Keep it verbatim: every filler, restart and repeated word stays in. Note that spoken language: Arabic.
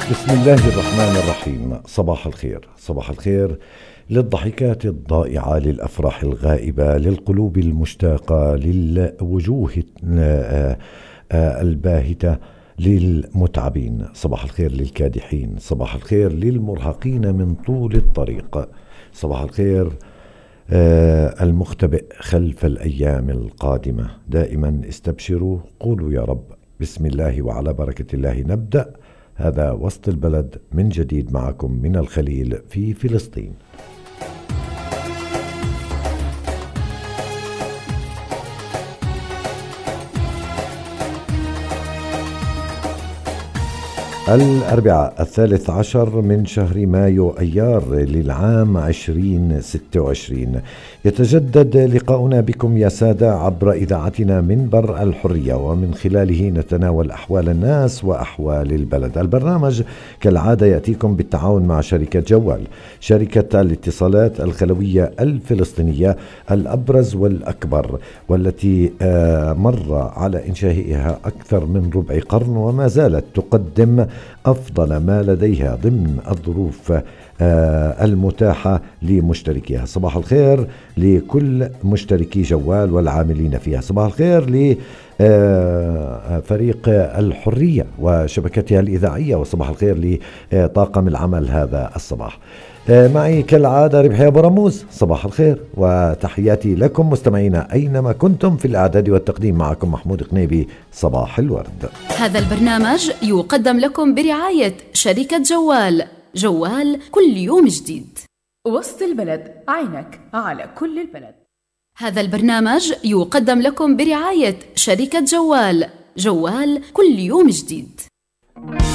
بسم الله الرحمن الرحيم. صباح الخير، صباح الخير للضحكات الضائعة، للأفراح الغائبة، للقلوب المشتاقة، للوجوه الباهتة، للمتعبين. صباح الخير للكادحين، صباح الخير للمرهقين من طول الطريق، صباح الخير المختبئ خلف الأيام القادمة. دائما استبشروا، قولوا يا رب. بسم الله وعلى بركة الله نبدأ. هذا وسط البلد من جديد، معكم من الخليل في فلسطين. الأربعاء الثالث عشر من شهر مايو أيار للعام عشرين ستة وعشرين، يتجدد لقاؤنا بكم يا سادة عبر إذاعتنا منبر الحرية، ومن خلاله نتناول أحوال الناس وأحوال البلد. البرنامج كالعادة يأتيكم بالتعاون مع شركة جوال، شركة الاتصالات الخلوية الفلسطينية الأبرز والأكبر، والتي مر على إنشائها أكثر من ربع قرن، وما زالت تقدم أفضل ما لديها ضمن الظروف المتاحة لمشتركيها. صباح الخير لكل مشتركي جوال والعاملين فيها. صباح الخير لفريق الحرية وشبكتها الإذاعية، وصباح الخير لطاقم العمل هذا الصباح. معي كالعادة ربحي أبو رموز. صباح الخير وتحياتي لكم مستمعينا أينما كنتم. في الإعداد والتقديم معكم محمود قنيبي. صباح الورد. هذا البرنامج يقدم لكم برعاية شركة جوال، جوال كل يوم جديد. وسط البلد، عينك على كل البلد. هذا البرنامج يقدم لكم برعاية شركة جوال، جوال كل يوم جديد.